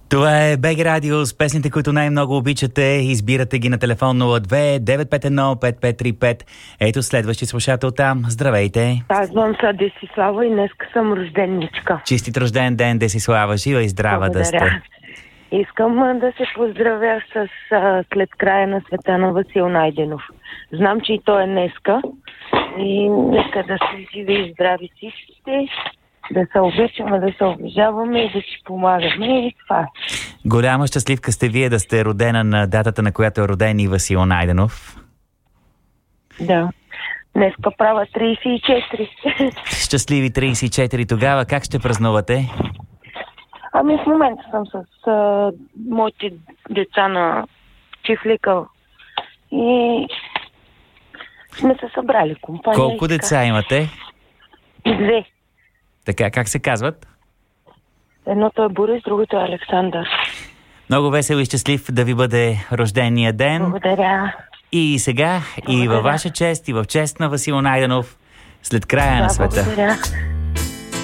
Това е БГ Радио с песните, които най-много обичате. Избирате ги на телефон 02-951-5535. Ето следващи слушател там. Здравейте! Казвам се Десислава и днеска съм рожденничка. Чистит рожден ден, Десислава. Жива и здрава Благодаря. да сте. Искам да се поздравя с след края на света на Васил Найденов. Знам, че и той е днеска. И нека да се живи и здрави всичките, да се обичаме, да се обижаваме и да си помагаме. И това. Голяма щастливка сте вие да сте родена на датата, на която е роден и Васил Найденов. Да. Днеска правя 34. Щастливи 34 тогава. Как ще празнувате? Ами в момента съм с моите деца на чифлика и сме се събрали компания. Колко деца имате? 2. Така, как се казват? Едното е Борис, другото е Александър. Много весел и щастлив да ви бъде рождения ден. Благодаря. И сега, и във ваша чест, и в чест на Васил Найденов, след края на света. Благодаря.